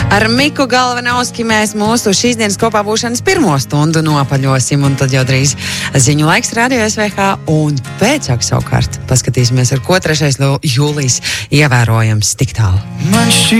Ar Miku Galvanovski mēs mūsu šīs dienas kopā būšanas pirmo stundu nopaļosim, un tad jau drīz ziņu laiks Radio SVH, un pēcāk savukārt paskatīsimies, ar ko 3. jūlijas ievērojams tik tālu.